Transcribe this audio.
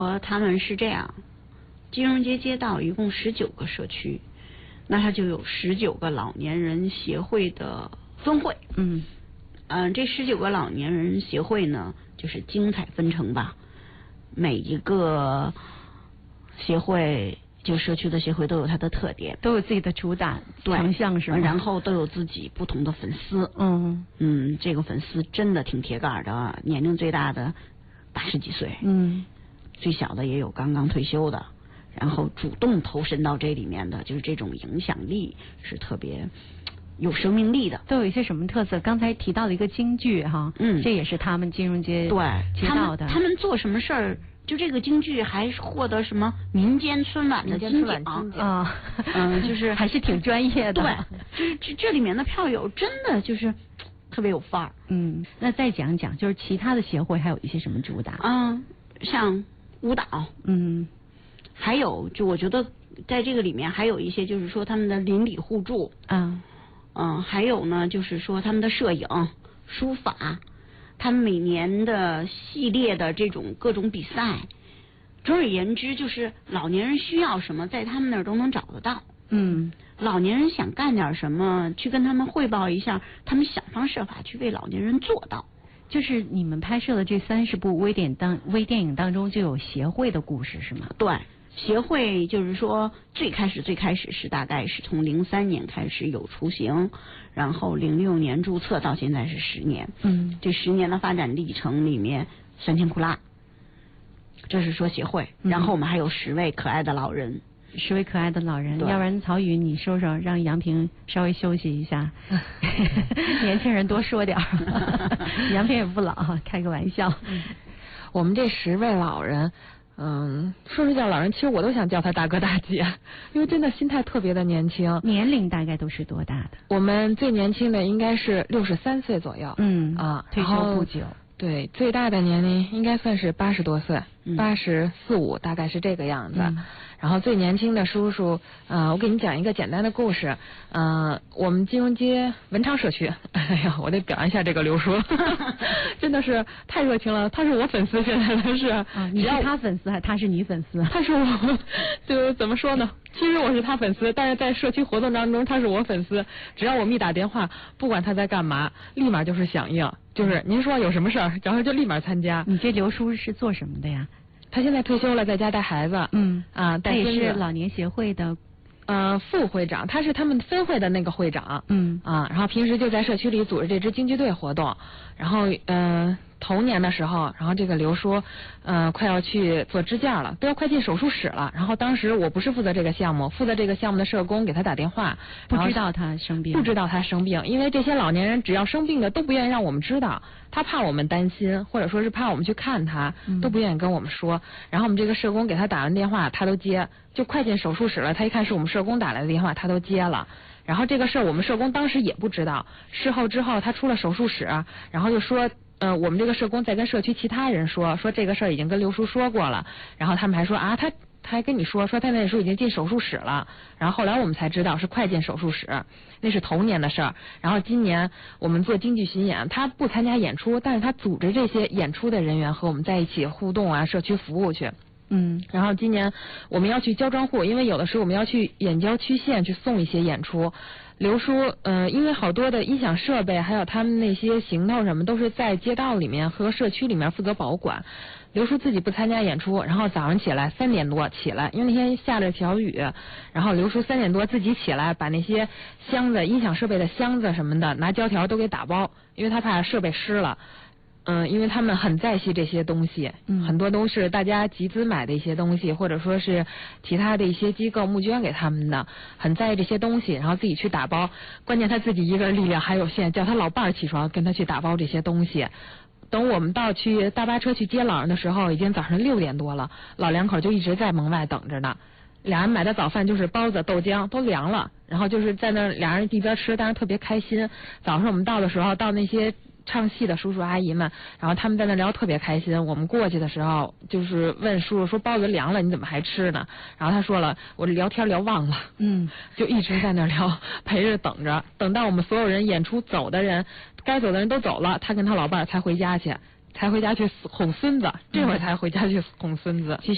他们是这样，金融街街道一共19个社区，那它就有19个老年人协会的分会。这19个老年人协会呢，就是精彩纷呈吧。每一个协会，就社区的协会都有它的特点， 都有自己的主打强项是吗？ 然后都有自己不同的粉丝。这个粉丝真的挺铁杆的，年龄最大的80几岁，最小的也有刚刚退休的，然后主动投身到这里面的，就是这种影响力是特别有生命力的。 都有一些什么特色？刚才提到了一个京剧哈，这也是他们金融街街道的。 他们做什么事儿，就这个京剧还获得什么民间春晚的金奖啊， 就是还是挺专业的。 对，这里面的票友真的就是特别有范儿。 那再讲讲，就是其他的协会还有一些什么主打？ 像舞蹈，还有就我觉得在这个里面还有一些就是说他们的邻里互助，还有呢就是说他们的摄影、书法，他们每年的系列的这种各种比赛，总而言之就是老年人需要什么在他们那儿都能找得到。老年人想干点什么，去跟他们汇报一下，他们想方设法去为老年人做到。 就是你们拍摄的这30部微电影当中就有协会的故事是吗？ 对，协会就是说最开始是大概是从03年开始有雏形，然后06年注册到现在是10年。这10年的发展历程里面酸甜苦辣，这是说协会。然后我们还有10位可爱的老人。 10位可爱的老人，要不然曹宇你说说，让杨平稍微休息一下，年轻人多说点儿。杨平也不老，开个玩笑。 我们这10位老人，说是叫老人，其实我都想叫他大哥大姐，因为真的心态特别的年轻。 年龄大概都是多大的？我们最年轻的应该是63岁左右。 退休不久。 对，最大的年龄应该算是80多岁，84、85，大概是这个样子。然后最年轻的叔叔，我给你讲一个简单的故事。我们金融街文昌社区，哎呀，我得表扬一下这个刘叔，真的是太热情了。他是我粉丝，现在的是。 你是他粉丝还是他是你粉丝？ 他是我，就怎么说呢？其实我是他粉丝，但是在社区活动当中他是我粉丝。只要我们一打电话，不管他在干嘛，立马就是响应。就是您说有什么事儿，然后就立马参加。 你这刘叔是做什么的呀？ 他现在退休了，在家带孩子。带孙子。 他也是老年协会的副会长，他是他们分会的那个会长。然后平时就在社区里组织这支京剧队活动。然后头年的时候，然后这个刘叔快要去做支架了，都要快进手术室了。然后当时我不是负责这个项目，负责这个项目的社工给他打电话， 不知道他生病， 因为这些老年人只要生病的都不愿意让我们知道，他怕我们担心，或者说是怕我们去看他，都不愿意跟我们说。然后我们这个社工给他打完电话，他都接，就快进手术室了，他一看是我们社工打来的电话，他都接了。然后这个事儿我们社工当时也不知道，事后之后他出了手术室，然后就说我们这个社工在跟社区其他人说这个事儿已经跟刘叔说过了，然后他们还说他还跟你说他那时候已经进手术室了，然后后来我们才知道是快进手术室，那是头年的事儿。然后今年我们做京剧巡演，他不参加演出，但是他组织这些演出的人员和我们在一起互动啊，社区服务去。然后今年我们要去交庄户，因为有的时候我们要去远郊区县去送一些演出。刘叔因为好多的音响设备还有他们那些行头什么都是在街道里面和社区里面负责保管，刘叔自己不参加演出，然后早上起来3点多起来，因为那天下着小雨，然后刘叔3点多自己起来把那些箱子音响设备的箱子什么的拿胶条都给打包，因为他怕设备湿了。因为他们很在惜这些东西，很多都是大家集资买的一些东西，或者说是其他的一些机构募捐给他们的，很在意这些东西，然后自己去打包。关键他自己一个人力量还有限，叫他老伴儿起床跟他去打包这些东西。等我们到去大巴车去接老人的时候，已经早上6点多了，老两口就一直在门外等着呢。俩人买的早饭就是包子豆浆都凉了，然后就是在那俩人一边吃，但是特别开心。早上我们到的时候，到那些唱戏的叔叔阿姨们，然后他们在那聊特别开心。我们过去的时候就是问叔叔说包子凉了你怎么还吃呢，然后他说了我聊天聊忘了，就一直在那聊，陪着等着，等到我们所有人演出走的人该走的人都走了，他跟他老伴才回家去哄孙子，这会儿才回家去哄孙子。